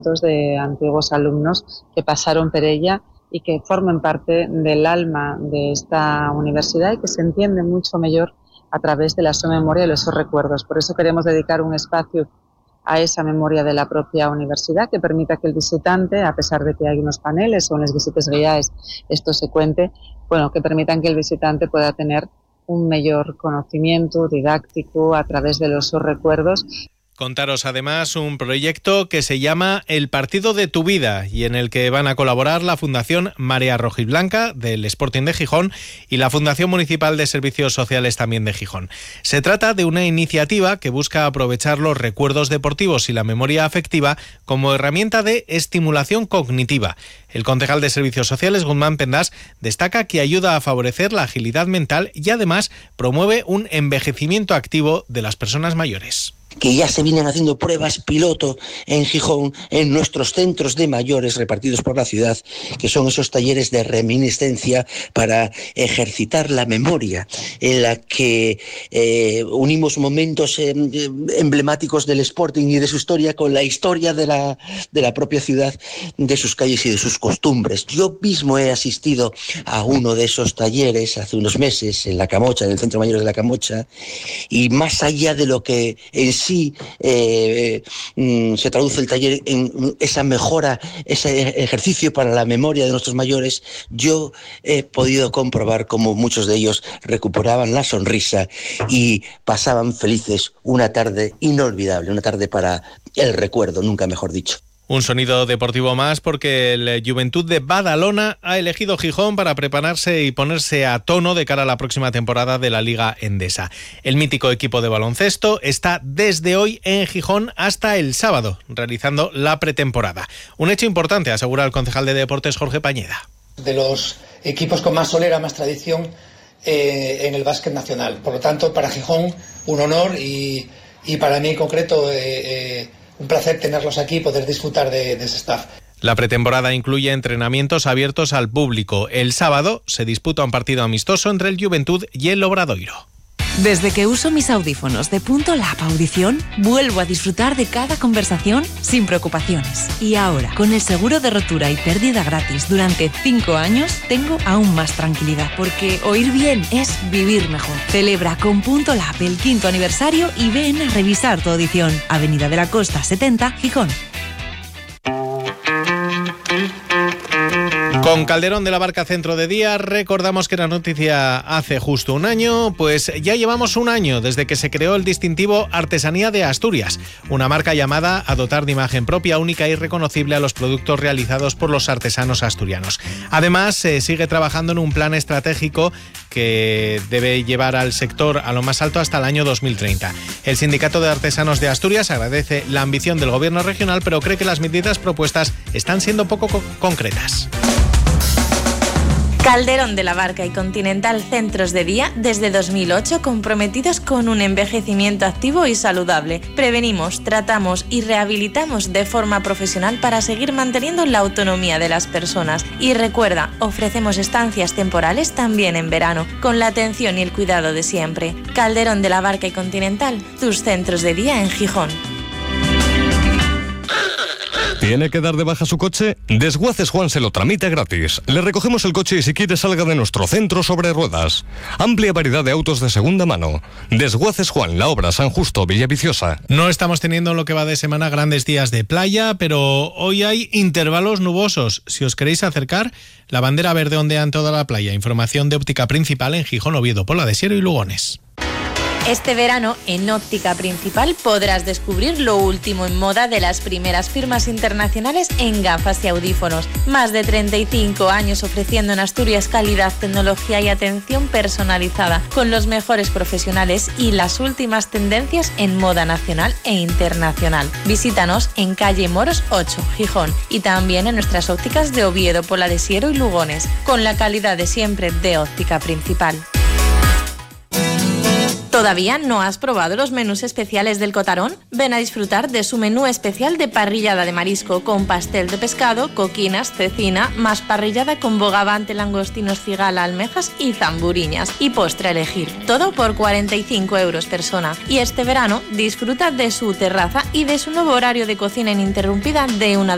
de antiguos alumnos que pasaron por ella y que formen parte del alma de esta universidad y que se entiende mucho mejor a través de la su memoria y los sus recuerdos. Por eso queremos dedicar un espacio a esa memoria de la propia universidad que permita que el visitante, a pesar de que hay unos paneles o en las visitas guiadas esto se cuente, que permitan que el visitante pueda tener un mayor conocimiento didáctico a través de los sus recuerdos. Contaros además un proyecto que se llama El Partido de tu Vida y en el que van a colaborar la Fundación Marea Rojiblanca del Sporting de Gijón y la Fundación Municipal de Servicios Sociales también de Gijón. Se trata de una iniciativa que busca aprovechar los recuerdos deportivos y la memoria afectiva como herramienta de estimulación cognitiva. El concejal de Servicios Sociales, Guzmán Pendas, destaca que ayuda a favorecer la agilidad mental y además promueve un envejecimiento activo de las personas mayores. Que ya se vienen haciendo pruebas piloto en Gijón, en nuestros centros de mayores repartidos por la ciudad, que son esos talleres de reminiscencia para ejercitar la memoria, en la que unimos momentos emblemáticos del Sporting y de su historia con la historia de la propia ciudad, de sus calles y de sus costumbres. Yo mismo he asistido a uno de esos talleres hace unos meses en La Camocha, en el Centro Mayor de La Camocha, y más allá de lo que en sí se traduce el taller en esa mejora, ese ejercicio para la memoria de nuestros mayores, yo he podido comprobar cómo muchos de ellos recuperaban la sonrisa y pasaban felices una tarde inolvidable, una tarde para el recuerdo, nunca mejor dicho. Un sonido deportivo más porque el Juventud de Badalona ha elegido Gijón para prepararse y ponerse a tono de cara a la próxima temporada de la Liga Endesa. El mítico equipo de baloncesto está desde hoy en Gijón hasta el sábado, realizando la pretemporada. Un hecho importante, asegura el concejal de Deportes Jorge Pañeda. De los equipos con más solera, más tradición en el básquet nacional. Por lo tanto, para Gijón un honor y para mí en concreto un placer tenerlos aquí y poder disfrutar de ese staff. La pretemporada incluye entrenamientos abiertos al público. El sábado se disputa un partido amistoso entre el Juventud y el Obradoiro. Desde que uso mis audífonos de Punto Lab Audición, vuelvo a disfrutar de cada conversación sin preocupaciones. Y ahora, con el seguro de rotura y pérdida gratis durante 5 años, tengo aún más tranquilidad, porque oír bien es vivir mejor. Celebra con Punto Lab el 5º aniversario y ven a revisar tu audición. Avenida de la Costa 70, Gijón. Con Calderón de la Barca Centro de Día, recordamos que la noticia hace justo un año, pues ya llevamos un año desde que se creó el distintivo Artesanía de Asturias, una marca llamada a dotar de imagen propia, única y reconocible a los productos realizados por los artesanos asturianos. Además, se sigue trabajando en un plan estratégico que debe llevar al sector a lo más alto hasta el año 2030. El Sindicato de Artesanos de Asturias agradece la ambición del gobierno regional, pero cree que las medidas propuestas están siendo poco concretas. Calderón de la Barca y Continental Centros de Día desde 2008 comprometidos con un envejecimiento activo y saludable. Prevenimos, tratamos y rehabilitamos de forma profesional para seguir manteniendo la autonomía de las personas. Y recuerda, ofrecemos estancias temporales también en verano, con la atención y el cuidado de siempre. Calderón de la Barca y Continental, tus centros de día en Gijón. ¿Tiene que dar de baja su coche? Desguaces Juan se lo tramita gratis. Le recogemos el coche y si quiere salga de nuestro centro sobre ruedas. Amplia variedad de autos de segunda mano. Desguaces Juan, La Obra, San Justo, Villaviciosa. No estamos teniendo en lo que va de semana grandes días de playa, pero hoy hay intervalos nubosos. Si os queréis acercar, la bandera verde ondea en toda la playa. Información de Óptica Principal en Gijón, Oviedo, Pola de Siero y Lugones. Este verano, en Óptica Principal, podrás descubrir lo último en moda de las primeras firmas internacionales en gafas y audífonos. Más de 35 años ofreciendo en Asturias calidad, tecnología y atención personalizada, con los mejores profesionales y las últimas tendencias en moda nacional e internacional. Visítanos en calle Moros 8, Gijón, y también en nuestras ópticas de Oviedo, Pola de Siero y Lugones, con la calidad de siempre de Óptica Principal. ¿Todavía no has probado los menús especiales del Cotarón? Ven a disfrutar de su menú especial de parrillada de marisco con pastel de pescado, coquinas, cecina, más parrillada con bogavante, langostinos, cigala, almejas y zamburiñas. Y postre a elegir. Todo por 45 € persona. Y este verano disfruta de su terraza y de su nuevo horario de cocina ininterrumpida de 1